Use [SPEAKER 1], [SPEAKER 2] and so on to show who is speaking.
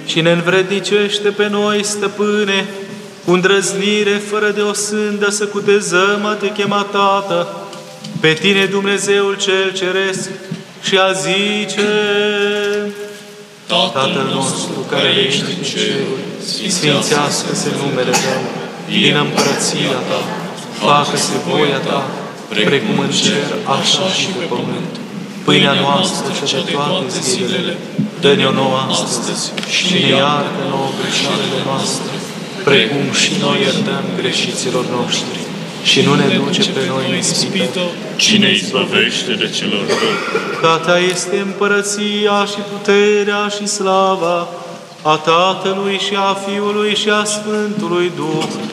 [SPEAKER 1] și ne învrednicește pe noi, Stăpâne, cu îndrăznire fără de o sândă să cutezăm a Te chema, Tată, pe Tine, Dumnezeul cel Ceresc, și a zice: Tatăl nostru care ești în ceruri, sfințească-se numele Tău, vină împărăția Ta, facă-se voia Ta, precum în cer, așa și pe pământ. Pâinea noastră cea de toate zilele, dă-ne-o nouă astăzi și ne iartă nouă greșelile noastre, precum și noi iertăm greșiților noștri. Și nu ne duce pe noi în ispită,
[SPEAKER 2] ci ne izbăvește de celor rău.
[SPEAKER 1] Că a Ta este împărăția și puterea și slava a Tatălui și a Fiului și a Sfântului Duh,